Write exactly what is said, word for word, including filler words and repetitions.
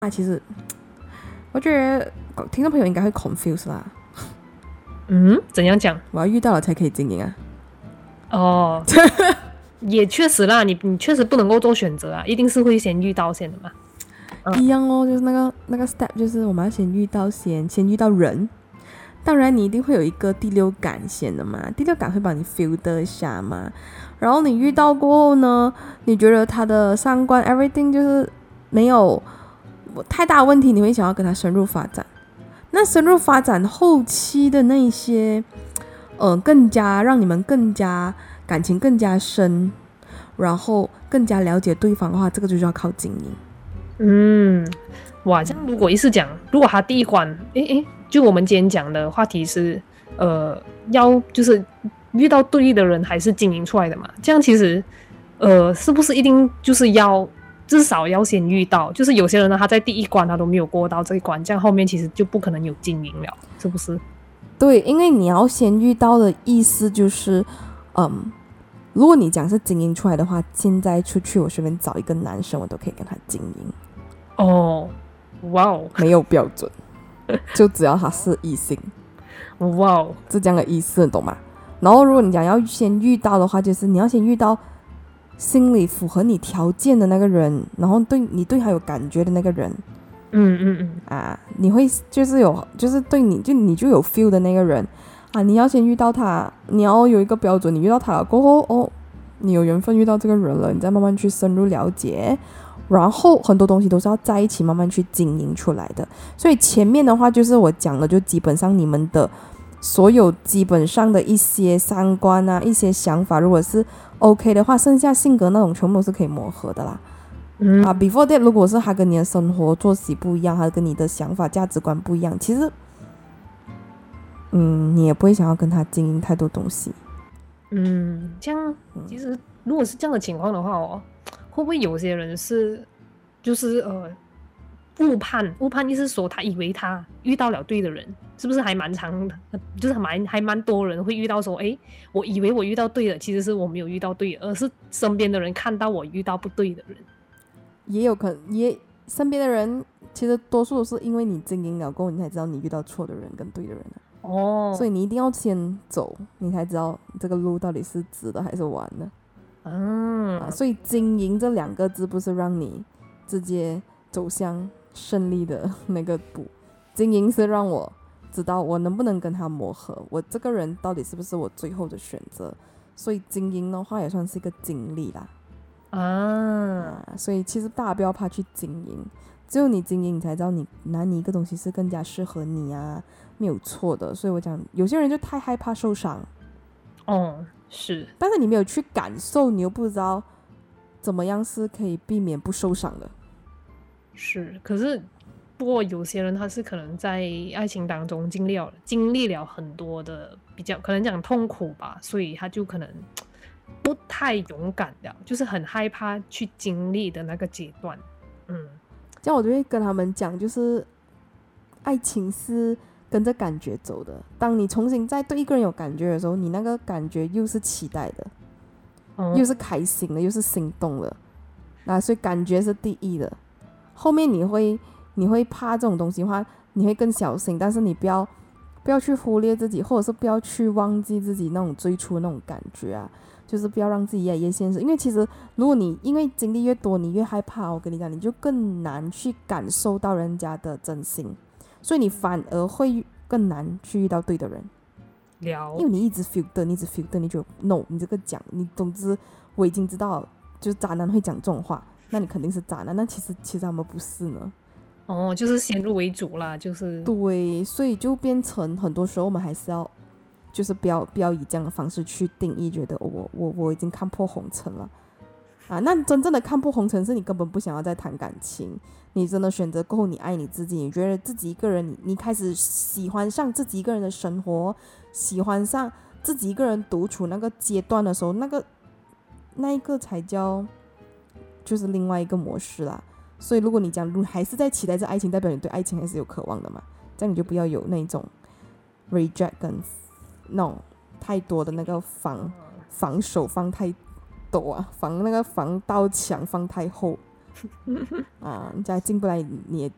啊，其实我觉得听众朋友应该会 confuse 啦。 嗯，怎样讲？ 我要遇到了才可以经营啊。 哦，也确实啦，你你确实不能够做选择啊，一定是会先遇到先的嘛。 嗯、一样哦，就是那个那个 step，就是我们要先遇到先先遇到人。当然，你一定会有一个第六感先的嘛，第六感会帮你 filter 一下嘛。然后你遇到过后呢，你觉得他的三观 everything 就是没有太大问题，你会想要跟他深入发展。那深入发展后期的那一些，呃，更加让你们更加感情更加深，然后更加了解对方的话，这个就是要靠经营。 嗯，哇，这样如果一次讲，如果他第一关，诶诶，就我们今天讲的话题是，呃，要就是遇到对的人还是经营出来的嘛？这样其实，呃，是不是一定就是要至少要先遇到？就是有些人呢，他在第一关他都没有过到这一关，这样后面其实就不可能有经营了，是不是？ 对，因为你要先遇到的意思就是，嗯，如果你讲是经营出来的话，现在出去我随便找一个男生，我都可以跟他经营。 哦，哇哦， 没有标准，就只要他是异性， 哇哦， 是这样的意思，你懂吗？然后如果你讲要先遇到的话，就是你要先遇到心里符合你条件的那个人，然后对你对他有感觉的那个人。 嗯嗯嗯， 啊，你会就是有就是对你就你就有 feel 的那个人啊，你要先遇到他，你要有一个标准，你遇到他了过后哦，你有缘分遇到这个人了，你再慢慢去深入了解，然后很多东西都是要在一起慢慢去经营出来的。所以前面的话就是我讲的，就基本上你们的所有基本上的一些三观啊，一些想法，如果是 OK 的话，剩下性格那种全部都是可以磨合的啦。 嗯啊 ，before that， 如果是他跟你的生活作息不一样，他跟你的想法价值观不一样，其实，嗯，你也不会想要跟他经营太多东西。 嗯，这样其实如果是这样的情况的话哦，会不会有些人是就是呃误判？误判意思是说他以为他遇到了对的人，是不是还蛮长的？就是蛮还蛮多人会遇到说，哎，我以为我遇到对的，其实是我没有遇到对的，而是身边的人看到我遇到不对的人。 也有可能，也身边的人其实多数都是因为你经营了过后，你才知道你遇到错的人跟对的人、啊、 哦， 所以你一定要先走，你才知道这个路到底是直的还是弯的。 嗯、 啊，所以经营这两个字不是让你直接走向胜利的那个步，经营是让我知道我能不能跟他磨合，我这个人到底是不是我最后的选择。所以经营的话也算是一个经历啦。 啊， 啊，所以其实大家不要怕去经营，只有你经营，你才知道你哪里一个东西是更加适合你啊，没有错的。所以我讲，有些人就太害怕受伤， 哦，是， 但是你没有去感受，你又不知道怎么样是可以避免不受伤的。 是，可是不过有些人他是可能在爱情当中经历了经历了很多的比较可能讲痛苦吧，所以他就可能不太勇敢了，就是很害怕去经历的那个阶段。嗯， 这样我就会跟他们讲，就是爱情是跟着感觉走的。当你重新再对一个人有感觉的时候，你那个感觉又是期待的， 哦、 又是开心的，又是心动的。那所以感觉是第一的。后面你会你会怕这种东西的话，你会更小心，但是你不要不要去忽略自己，或者是不要去忘记自己那种最初的那种感觉啊。就是不要让自己越来越现实，因为其实如果你因为经历越多，你越害怕，我跟你讲，你就更难去感受到人家的真心，所以你反而会更难去遇到对的人， 了， 因为你一直 feel 的，你一直 feel 的，你就 no， 你这个讲，你总之我已经知道，就是渣男会讲这种话，那你肯定是渣男，那其实其实他们不是呢。 哦，就是先入为主啦，就是对，所以就变成很多时候我们还是要。就是不要不要以这样的方式去定义，觉得我我我已经看破红尘了啊！那真正的看破红尘是你根本不想要再谈感情，你真的选择过后，你爱你自己，你觉得自己一个人，你你开始喜欢上自己一个人的生活，喜欢上自己一个人独处那个阶段的时候，那个那一个才叫就是另外一个模式啦。所以如果你讲你还是在期待着爱情，代表你对爱情还是有渴望的嘛，这样你就不要有那种 reject 跟no 太多的那个防防守放太多啊，防那个防盗墙放太厚啊，人家进不来你也